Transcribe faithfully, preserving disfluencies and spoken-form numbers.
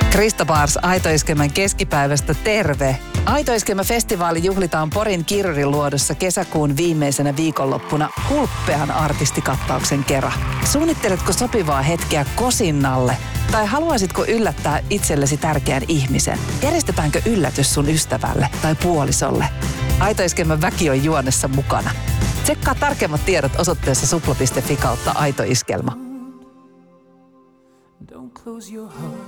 Krista Bars Aito-iskelmän keskipäivästä terve. Aito-iskelmä-festivaali juhlitaan Porin Kirjurin luodossa kesäkuun viimeisenä viikonloppuna hulppean artistikattauksen kera. Suunnitteletko sopivaa hetkeä kosinnalle? Tai haluaisitko yllättää itsellesi tärkeän ihmisen? Järjestetäänkö yllätys sun ystävälle tai puolisolle? Aito-iskelmän väki on juonessa mukana. Tsekkaa tarkemmat tiedot osoitteessa supla piste fi kautta aitoiskelma. Don't close your heart.